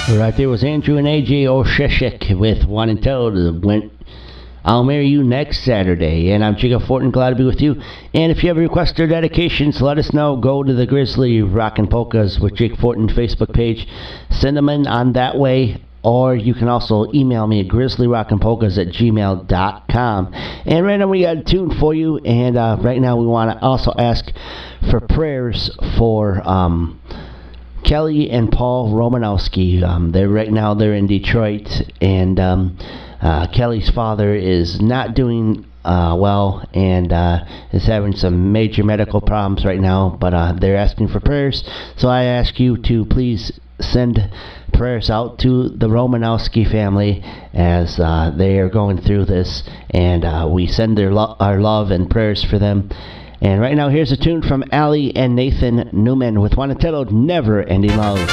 Right there was Andrew and AJ Osheshik with One and Toad. Went I'll Marry You next Saturday. And I'm Jacob Fortin, glad to be with you. And if you have requests or dedications, let us know. Go to the Grizzly Rockin' Polkas with Jake Fortin Facebook page. Send them in on that way. Or you can also email me at grizzlyrockandpolkas@gmail.com. And right now we got a tune for you. And right now we want to also ask for prayers for Kelly and Paul Romanowski. They're in Detroit, and Kelly's father is not doing well and is having some major medical problems right now, but they're asking for prayers. So I ask you to please send prayers out to the Romanowski family as they are going through this, and we send our love and prayers for them. And right now, here's a tune from Allie and Nathan Newman with One Entitled Never Ending Love.